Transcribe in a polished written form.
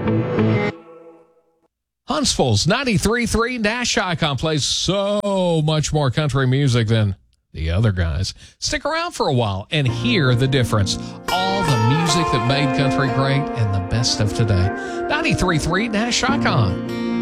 Huntsville's 93.3 Nash Icon plays so much more country music than the other guys. Stick around for a while and hear the difference. All the music that made country great and the best of today. 93.3 Nash Icon.